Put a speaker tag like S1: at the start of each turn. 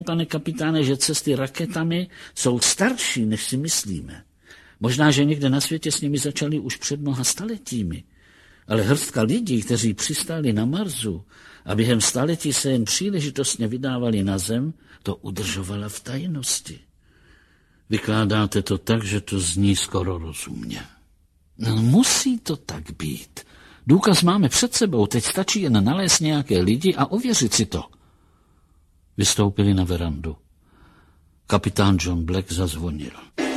S1: pane kapitáne, že cesty raketami jsou starší, než si myslíme. Možná, že někde na světě s nimi začali už před mnoha staletími. Ale hrstka lidí, kteří přistáli na Marsu a během staletí se jen příležitostně vydávali na Zem, to udržovala v tajnosti. Vykládáte to tak, že to zní skoro rozumně. No, musí to tak být. Důkaz máme před sebou, teď stačí jen nalézt nějaké lidi a ověřit si to. Vystoupili na verandu. Kapitán John Black zazvonil.